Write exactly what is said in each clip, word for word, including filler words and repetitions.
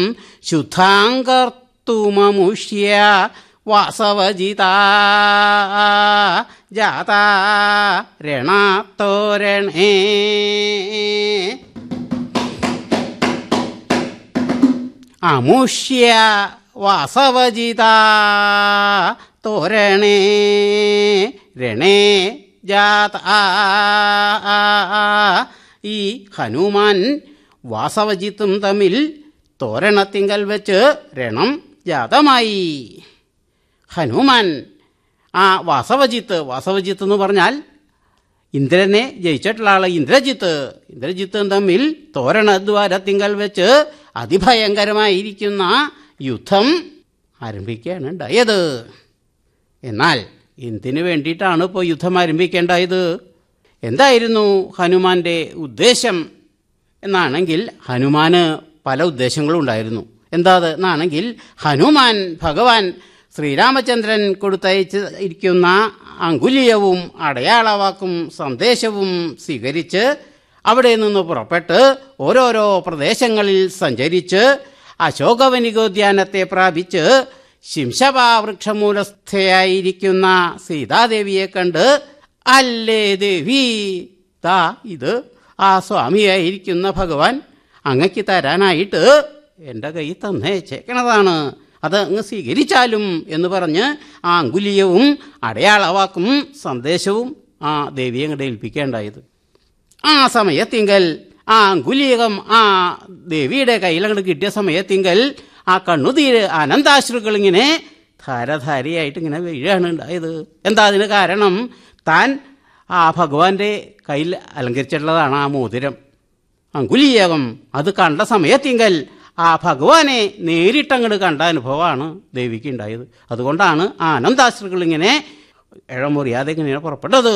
ശുദ്ധാങ്കർത്തുമമുഷ്യ വാസവജിതാ ജാതാ രണത്തോരണേ. അമുഷ്യ വാസവജിതാ തോരണേ രണേ ജാതാ. ഈ ഹനുമാൻ വാസവജിത്തും തമ്മിൽ തോരണത്തിങ്കൽ വെച്ച് രണം ജാതമായി. ഹനുമാൻ ആ വാസവജിത്ത്, വാസവജിത്ത് എന്ന് പറഞ്ഞാൽ ഇന്ദ്രനെ ജയിച്ചിട്ടുള്ള ആള് ഇന്ദ്രജിത്ത്, ഇന്ദ്രജിത്തും തമ്മിൽ തോരണദ്വാരത്തിങ്കൽ വെച്ച് അതിഭയങ്കരമായിരിക്കുന്ന യുദ്ധം ആരംഭിക്കുകയാണ് ഉണ്ടായത്. എന്നാൽ എന്തിനു വേണ്ടിയിട്ടാണ് ഇപ്പോൾ യുദ്ധം ആരംഭിക്കേണ്ടായത്? എന്തായിരുന്നു ഹനുമാന്റെ ഉദ്ദേശം എന്നാണെങ്കിൽ, ഹനുമാന് പല ഉദ്ദേശങ്ങളും ഉണ്ടായിരുന്നു. എന്താ എന്നാണെങ്കിൽ, ഹനുമാൻ ഭഗവാൻ ശ്രീരാമചന്ദ്രൻ കൊടുത്തയച്ച് ഇരിക്കുന്ന അങ്കുലീയവും അടയാളവാക്കും സന്ദേശവും സ്വീകരിച്ച് അവിടെ നിന്ന് പുറപ്പെട്ട് ഓരോരോ പ്രദേശങ്ങളിൽ സഞ്ചരിച്ച് അശോകവനികോദ്യാനത്തെ പ്രാപിച്ച് ശിംശപാവൃക്ഷമൂലസ്ഥയായിരിക്കുന്ന സീതാദേവിയെ കണ്ട്, അല്ലേ ദേവി, താ ഇത് ആ സ്വാമിയായിരിക്കുന്ന ഭഗവാൻ അങ്ങക്ക് തരാനായിട്ട് എൻ്റെ കൈ തന്നേച്ചേക്കണതാണ്, അത് അങ്ങ് സ്വീകരിച്ചാലും എന്ന് പറഞ്ഞ് ആ അങ്കുലീയവും അടയാളവാക്കും സന്ദേശവും ആ ദേവിയെ അങ്ങോട്ട് ഏൽപ്പിക്കേണ്ടായത്. ആ സമയത്തിങ്കൽ ആ അങ്കുലീകം ആ ദേവിയുടെ കയ്യിലങ്ങോട്ട് കിട്ടിയ സമയത്തിങ്കൽ ആ കണ്ണുതീര് അനന്താശ്രുക്കളിങ്ങനെ ധാരധാരയായിട്ട് ഇങ്ങനെ വീഴാണ് ഉണ്ടായത്. എന്താ അതിന് കാരണം? താൻ ആ ഭഗവാന്റെ കയ്യിൽ അലങ്കരിച്ചിട്ടുള്ളതാണ് ആ മോതിരം, അങ്കുലീയകം. അത് കണ്ട സമയത്തിങ്കൽ ആ ഭഗവാനെ നേരിട്ടങ്ങോട്ട് കണ്ട അനുഭവമാണ് ദേവിക്ക് ഉണ്ടായത്. അതുകൊണ്ടാണ് ആ അനന്താശ്രുക്കളിങ്ങനെ ഇഴമുറിയാതെ ഇങ്ങനെ പുറപ്പെട്ടത്.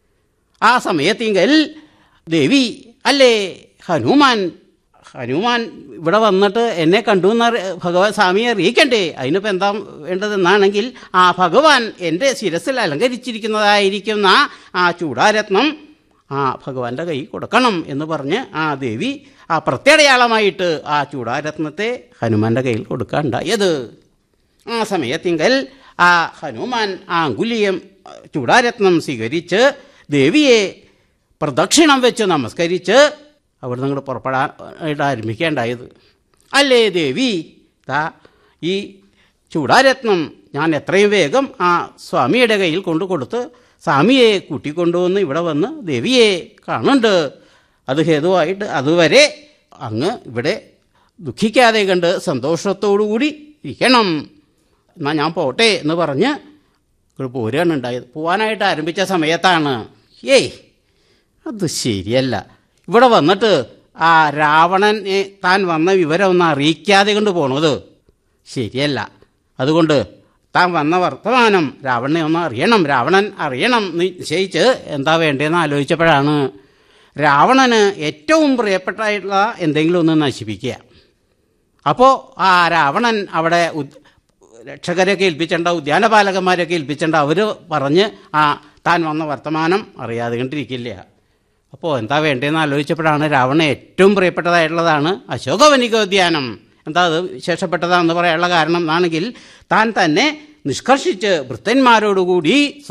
ആ സമയത്തിങ്കൽ ദേവി, അല്ലേ ഹനുമാൻ, ഹനുമാൻ ഇവിടെ വന്നിട്ട് എന്നെ കണ്ടു എന്ന് ഭഗവാൻ സ്വാമിയെ അറിയിക്കണ്ടേ? അതിനിപ്പോൾ എന്താ വേണ്ടതെന്നാണെങ്കിൽ, ആ ഭഗവാൻ എൻ്റെ ശിരസിൽ അലങ്കരിച്ചിരിക്കുന്നതായിരിക്കുന്ന ആ ചൂടാരത്നം ആ ഭഗവാന്റെ കൈ കൊടുക്കണം എന്ന് പറഞ്ഞ് ആ ദേവി ആ പ്രത്യടയാളമായിട്ട് ആ ചൂടാരത്നത്തെ ഹനുമാന്റെ കയ്യിൽ കൊടുക്കാനുണ്ടായത്. ആ സമയത്തിങ്കൽ ആ ഹനുമാൻ ആ അങ്കുലീയം ചൂടാരത്നം സ്വീകരിച്ച് ദേവിയെ പ്രദക്ഷിണം വെച്ച് നമസ്കരിച്ച് അവിടെ നിങ്ങൾ പുറപ്പെടാനായിട്ട് ആരംഭിക്കേണ്ടായത്. അല്ലേ ദേവി, താ ഈ ചൂടാരത്നം ഞാൻ എത്രയും വേഗം ആ സ്വാമിയുടെ കയ്യിൽ കൊണ്ടു കൊടുത്ത് സ്വാമിയെ കൂട്ടിക്കൊണ്ടുവന്ന് ഇവിടെ വന്ന് ദേവിയെ കാണുന്നുണ്ട്. അത് ഹേതുവായിട്ട് അതുവരെ അങ്ങ് ഇവിടെ ദുഃഖിക്കാതെ കണ്ട് സന്തോഷത്തോടുകൂടി ഇരിക്കണം. എന്നാൽ ഞാൻ പോട്ടെ എന്ന് പറഞ്ഞ് പോരുകയാണ് ഉണ്ടായത്. പോവാനായിട്ട് ആരംഭിച്ച സമയത്താണ്, ഏയ് അത് ശരിയല്ല, ഇവിടെ വന്നിട്ട് ആ രാവണനെ താൻ വന്ന വിവരം ഒന്ന് അറിയിക്കാതെ കൊണ്ട് പോണത് ശരിയല്ല. അതുകൊണ്ട് താൻ വന്ന വർത്തമാനം രാവണനെ ഒന്ന് അറിയണം, രാവണൻ അറിയണം എന്ന് നിശ്ചയിച്ച് എന്താ വേണ്ടതെന്ന് ആലോചിച്ചപ്പോഴാണ് രാവണന് ഏറ്റവും പ്രിയപ്പെട്ടായിട്ടുള്ള എന്തെങ്കിലും ഒന്ന് നശിപ്പിക്കുക. അപ്പോൾ ആ രാവണൻ അവിടെ രക്ഷകരെയൊക്കെ ഏൽപ്പിച്ചേണ്ട, ഉദ്യാനപാലകന്മാരെയൊക്കെ ഏൽപ്പിച്ചേണ്ട, അവർ പറഞ്ഞ് ആ താൻ വന്ന വർത്തമാനം അറിയാതെ കണ്ടിരിക്കില്ല. അപ്പോൾ എന്താ വേണ്ടതെന്ന് ആലോചിച്ചപ്പോഴാണ് രാവണൻ ഏറ്റവും പ്രിയപ്പെട്ടതായിട്ടുള്ളതാണ് അശോകവനികോദ്യാനം. എന്താ അത് വിശേഷപ്പെട്ടതാണെന്ന് പറയാനുള്ള കാരണം എന്നാണെങ്കിൽ, താൻ തന്നെ നിഷ്കർഷിച്ച് ഭൃത്യന്മാരോടുകൂടി